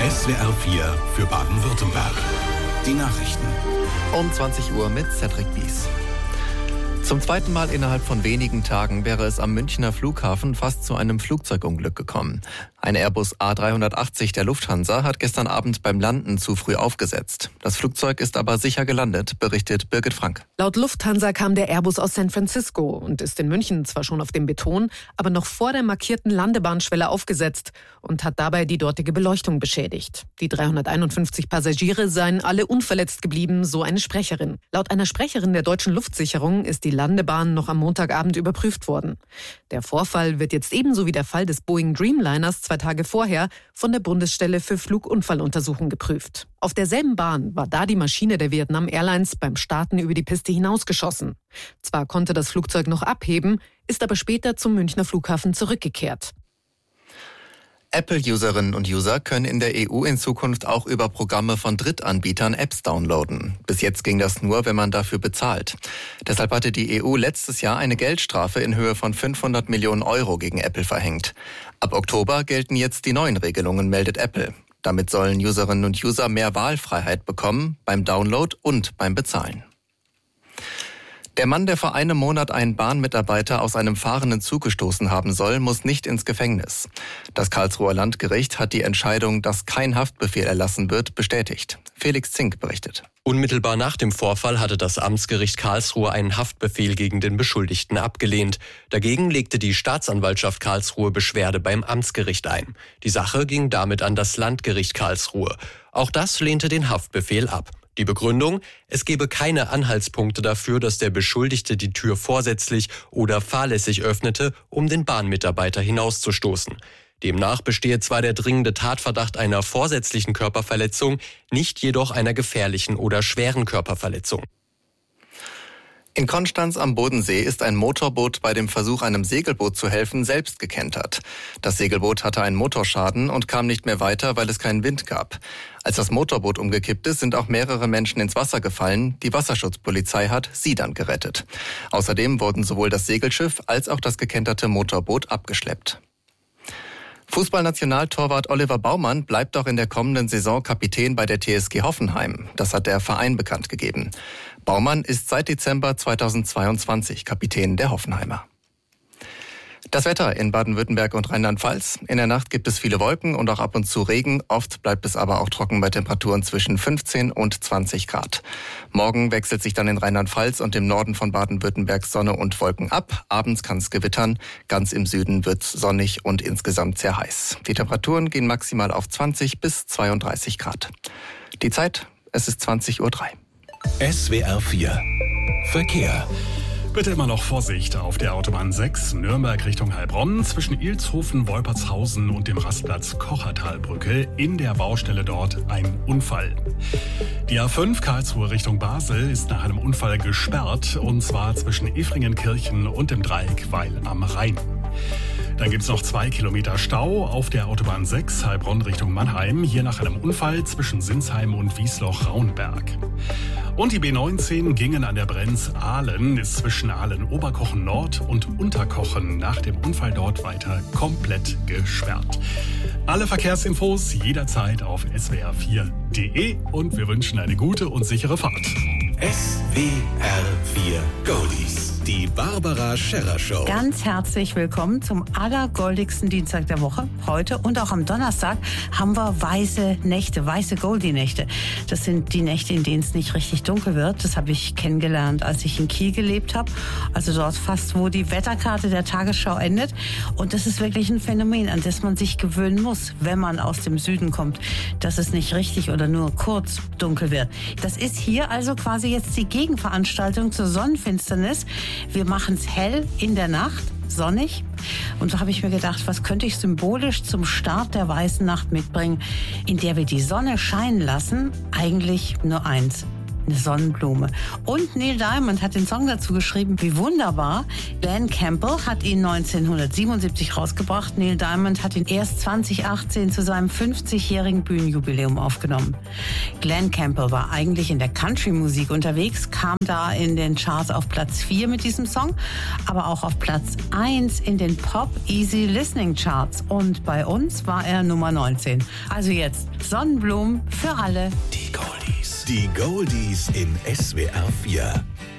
SWR 4 für Baden-Württemberg. Die Nachrichten. Um 20 Uhr mit Cedric Bies. Zum zweiten Mal innerhalb von wenigen Tagen wäre es am Münchner Flughafen fast zu einem Flugzeugunglück gekommen. Ein Airbus A380 der Lufthansa hat gestern Abend beim Landen zu früh aufgesetzt. Das Flugzeug ist aber sicher gelandet, berichtet Birgit Frank. Laut Lufthansa kam der Airbus aus San Francisco und ist in München zwar schon auf dem Beton, aber noch vor der markierten Landebahnschwelle aufgesetzt und hat dabei die dortige Beleuchtung beschädigt. Die 351 Passagiere seien alle unverletzt geblieben, so eine Sprecherin. Laut einer Sprecherin der Deutschen Luftsicherung ist die Landebahn noch am Montagabend überprüft worden. Der Vorfall wird jetzt ebenso wie der Fall des Boeing Dreamliners 2 Tage vorher von der Bundesstelle für Flugunfalluntersuchung geprüft. Auf derselben Bahn war da die Maschine der Vietnam Airlines beim Starten über die Piste hinausgeschossen. Zwar konnte das Flugzeug noch abheben, ist aber später zum Münchner Flughafen zurückgekehrt. Apple-Userinnen und User können in der EU in Zukunft auch über Programme von Drittanbietern Apps downloaden. Bis jetzt ging das nur, wenn man dafür bezahlt. Deshalb hatte die EU letztes Jahr eine Geldstrafe in Höhe von 500 Millionen Euro gegen Apple verhängt. Ab Oktober gelten jetzt die neuen Regelungen, meldet Apple. Damit sollen Userinnen und User mehr Wahlfreiheit bekommen, beim Download und beim Bezahlen. Der Mann, der vor einem Monat einen Bahnmitarbeiter aus einem fahrenden Zug gestoßen haben soll, muss nicht ins Gefängnis. Das Karlsruher Landgericht hat die Entscheidung, dass kein Haftbefehl erlassen wird, bestätigt. Felix Zink berichtet. Unmittelbar nach dem Vorfall hatte das Amtsgericht Karlsruhe einen Haftbefehl gegen den Beschuldigten abgelehnt. Dagegen legte die Staatsanwaltschaft Karlsruhe Beschwerde beim Amtsgericht ein. Die Sache ging damit an das Landgericht Karlsruhe. Auch das lehnte den Haftbefehl ab. Die Begründung: Es gebe keine Anhaltspunkte dafür, dass der Beschuldigte die Tür vorsätzlich oder fahrlässig öffnete, um den Bahnmitarbeiter hinauszustoßen. Demnach bestehe zwar der dringende Tatverdacht einer vorsätzlichen Körperverletzung, nicht jedoch einer gefährlichen oder schweren Körperverletzung. In Konstanz am Bodensee ist ein Motorboot bei dem Versuch, einem Segelboot zu helfen, selbst gekentert. Das Segelboot hatte einen Motorschaden und kam nicht mehr weiter, weil es keinen Wind gab. Als das Motorboot umgekippt ist, sind auch mehrere Menschen ins Wasser gefallen. Die Wasserschutzpolizei hat sie dann gerettet. Außerdem wurden sowohl das Segelschiff als auch das gekenterte Motorboot abgeschleppt. Fußballnationaltorwart Oliver Baumann bleibt auch in der kommenden Saison Kapitän bei der TSG Hoffenheim. Das hat der Verein bekannt gegeben. Baumann ist seit Dezember 2022 Kapitän der Hoffenheimer. Das Wetter in Baden-Württemberg und Rheinland-Pfalz. In der Nacht gibt es viele Wolken und auch ab und zu Regen. Oft bleibt es aber auch trocken bei Temperaturen zwischen 15 und 20 Grad. Morgen wechselt sich dann in Rheinland-Pfalz und im Norden von Baden-Württemberg Sonne und Wolken ab. Abends kann es gewittern. Ganz im Süden wird es sonnig und insgesamt sehr heiß. Die Temperaturen gehen maximal auf 20 bis 32 Grad. Die Zeit, es ist 20:03 Uhr. SWR 4 Verkehr. Bitte immer noch Vorsicht auf der Autobahn 6 Nürnberg Richtung Heilbronn zwischen Ilshofen, Wolpertshausen und dem Rastplatz Kochertalbrücke. In der Baustelle dort ein Unfall. Die A5 Karlsruhe Richtung Basel ist nach einem Unfall gesperrt, und zwar zwischen Efringenkirchen und dem Dreieck Weil am Rhein. Dann gibt es noch 2 Kilometer Stau auf der Autobahn 6 Heilbronn Richtung Mannheim, hier nach einem Unfall zwischen Sinsheim und Wiesloch-Raunberg. Und die B19 Gingen an der Brenz-Ahlen ist zwischen Ahlen-Oberkochen Nord und Unterkochen nach dem Unfall dort weiter komplett gesperrt. Alle Verkehrsinfos jederzeit auf swr4.de und wir wünschen eine gute und sichere Fahrt. SWR 4 Goldies. Die Barbara Scherrer Show. Ganz herzlich willkommen zum allergoldigsten Dienstag der Woche. Heute und auch am Donnerstag haben wir weiße Nächte, weiße Goldie-Nächte. Das sind die Nächte, in denen es nicht richtig dunkel wird. Das habe ich kennengelernt, als ich in Kiel gelebt habe. Also dort fast, wo die Wetterkarte der Tagesschau endet. Und das ist wirklich ein Phänomen, an das man sich gewöhnen muss, wenn man aus dem Süden kommt, dass es nicht richtig oder nur kurz dunkel wird. Das ist hier also quasi jetzt die Gegenveranstaltung zur Sonnenfinsternis. Wir machen es hell in der Nacht, sonnig. Und so habe ich mir gedacht, was könnte ich symbolisch zum Start der weißen Nacht mitbringen, in der wir die Sonne scheinen lassen? Eigentlich nur eins: eine Sonnenblume. Und Neil Diamond hat den Song dazu geschrieben, wie wunderbar. Glenn Campbell hat ihn 1977 rausgebracht. Neil Diamond hat ihn erst 2018 zu seinem 50-jährigen Bühnenjubiläum aufgenommen. Glenn Campbell war eigentlich in der Country-Musik unterwegs, kam da in den Charts auf Platz 4 mit diesem Song, aber auch auf Platz 1 in den Pop Easy Listening Charts. Und bei uns war er Nummer 19. Also jetzt Sonnenblumen für alle. Die Goldies. Die Goldies in SWR 4.